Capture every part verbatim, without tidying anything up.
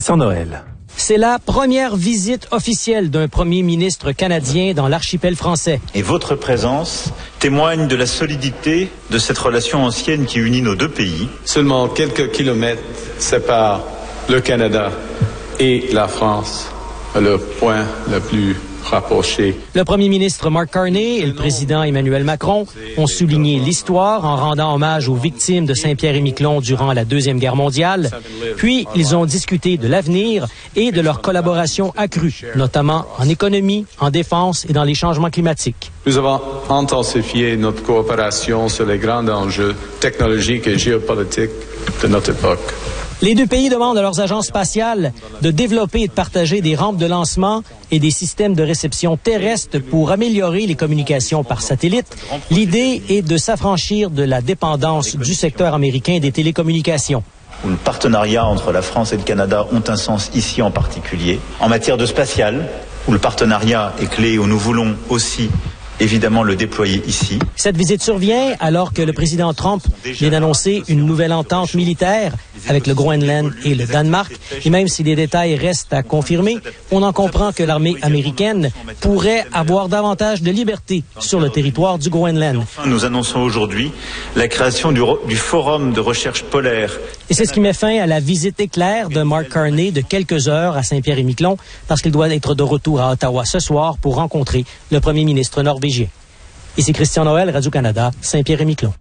Sans Noël. C'est la première visite officielle d'un premier ministre canadien dans l'archipel français. Et votre présence témoigne de la solidité de cette relation ancienne qui unit nos deux pays. Seulement quelques kilomètres séparent le Canada et la France, le point le plus rapproché. Le premier ministre Mark Carney et le président Emmanuel Macron ont souligné l'histoire en rendant hommage aux victimes de Saint-Pierre-et-Miquelon durant la Deuxième Guerre mondiale. Puis, ils ont discuté de l'avenir et de leur collaboration accrue, notamment en économie, en défense et dans les changements climatiques. Nous avons intensifié notre coopération sur les grands enjeux technologiques et géopolitiques de notre époque. Les deux pays demandent à leurs agences spatiales de développer et de partager des rampes de lancement et des systèmes de réception terrestre pour améliorer les communications par satellite. L'idée est de s'affranchir de la dépendance du secteur américain des télécommunications. Le partenariat entre la France et le Canada ont un sens ici en particulier. En matière de spatial, où le partenariat est clé, où nous voulons aussi évidemment le déployer ici. Cette visite survient alors que le président Trump vient d'annoncer une nouvelle entente militaire avec le Groenland et le Danemark. Et même si les détails restent à confirmer, on en comprend que l'armée américaine pourrait avoir davantage de liberté sur le territoire du Groenland. Enfin, nous annonçons aujourd'hui la création du, du Forum de recherche polaire. Et c'est ce qui met fin à la visite éclair de Mark Carney de quelques heures à Saint-Pierre-et-Miquelon parce qu'il doit être de retour à Ottawa ce soir pour rencontrer le premier ministre norvégien. Ici Christian Noël, Radio-Canada, Saint-Pierre-et-Miquelon.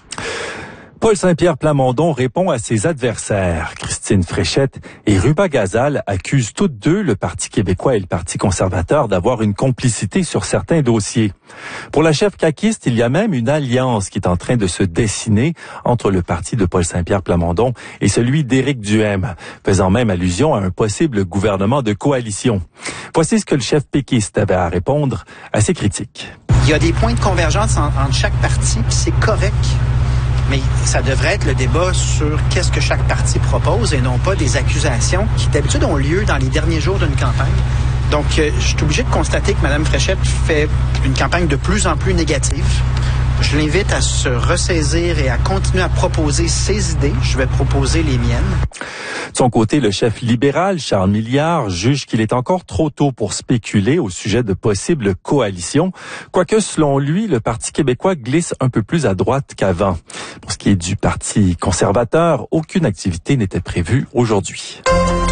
Paul Saint-Pierre Plamondon répond à ses adversaires. Christine Fréchette et Ruba Gazal accusent toutes deux, le Parti québécois et le Parti conservateur, d'avoir une complicité sur certains dossiers. Pour la chef caquiste, il y a même une alliance qui est en train de se dessiner entre le parti de Paul Saint-Pierre Plamondon et celui d'Éric Duhaime, faisant même allusion à un possible gouvernement de coalition. Voici ce que le chef péquiste avait à répondre à ces critiques. Il y a des points de convergence en, entre chaque parti, puis c'est correct. Mais ça devrait être le débat sur qu'est-ce que chaque parti propose et non pas des accusations qui d'habitude ont lieu dans les derniers jours d'une campagne. Donc, euh, je suis obligé de constater que Mme Fréchette fait une campagne de plus en plus négative. Je l'invite à se ressaisir et à continuer à proposer ses idées. Je vais proposer les miennes. De son côté, le chef libéral, Charles Milliard, juge qu'il est encore trop tôt pour spéculer au sujet de possibles coalitions, quoique, selon lui, le Parti québécois glisse un peu plus à droite qu'avant. Pour ce qui est du Parti conservateur, aucune activité n'était prévue aujourd'hui.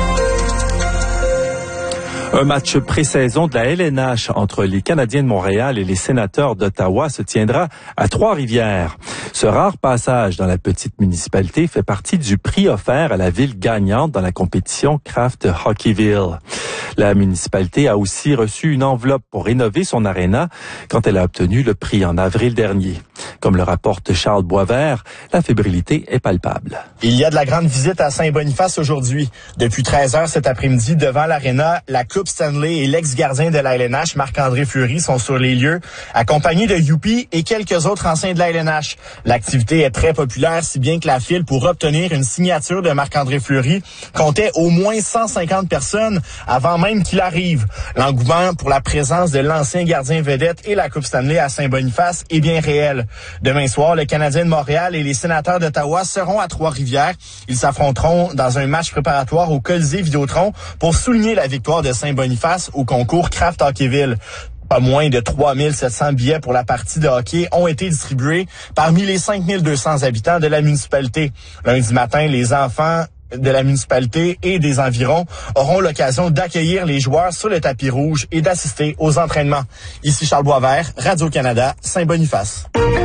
Un match pré-saison de la L N H entre les Canadiens de Montréal et les Sénateurs d'Ottawa se tiendra à Trois-Rivières. Ce rare passage dans la petite municipalité fait partie du prix offert à la ville gagnante dans la compétition Kraft Hockeyville. La municipalité a aussi reçu une enveloppe pour rénover son aréna quand elle a obtenu le prix en avril dernier. Comme le rapporte Charles Boisvert, la fébrilité est palpable. Il y a de la grande visite à Saint-Boniface aujourd'hui. Depuis treize heures cet après-midi, devant l'aréna, la Coupe Stanley et l'ex-gardien de la L N H, Marc-André Fleury, sont sur les lieux, accompagnés de Youpi et quelques autres anciens de la L N H. L'activité est très populaire, si bien que la file pour obtenir une signature de Marc-André Fleury comptait au moins cent cinquante personnes avant même qu'il arrive. L'engouement pour la présence de l'ancien gardien vedette et la Coupe Stanley à Saint-Boniface est bien réel. Demain soir, le Canadien de Montréal et les Sénateurs d'Ottawa seront à Trois-Rivières. Ils s'affronteront dans un match préparatoire au Colisée Vidéotron pour souligner la victoire de Saint-Boniface au concours Kraft Hockeyville. Pas moins de trois mille sept cents billets pour la partie de hockey ont été distribués parmi les cinq mille deux cents habitants de la municipalité. Lundi matin, les enfants de la municipalité et des environs auront l'occasion d'accueillir les joueurs sur le tapis rouge et d'assister aux entraînements. Ici Charles Boisvert, Radio-Canada, Saint-Boniface.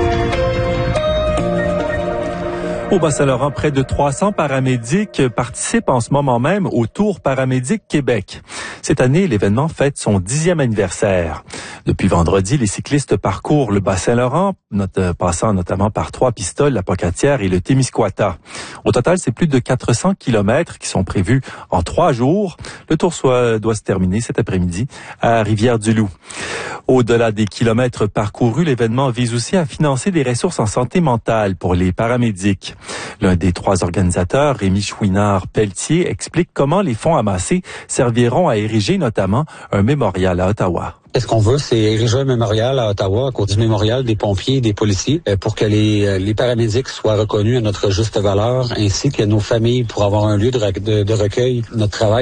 Au Bas-Saint-Laurent, près de trois cents paramédics participent en ce moment même au Tour Paramédic Québec. Cette année, l'événement fête son dixième anniversaire. Depuis vendredi, les cyclistes parcourent le Bas-Saint-Laurent, not- passant notamment par Trois-Pistoles, la Pocatière et le Témiscouata. Au total, c'est plus de quatre cents kilomètres qui sont prévus en trois jours. Le tour soit, doit se terminer cet après-midi à Rivière-du-Loup. Au-delà des kilomètres parcourus, l'événement vise aussi à financer des ressources en santé mentale pour les paramédics. L'un des trois organisateurs, Rémi Chouinard-Pelletier, explique comment les fonds amassés serviront à ériger notamment un mémorial à Ottawa. Ce qu'on veut, c'est ériger un mémorial à Ottawa, à côté du mémorial des pompiers et des policiers, pour que les, les paramédics soient reconnus à notre juste valeur, ainsi que nos familles pour avoir un lieu de, de, de recueil. Notre travail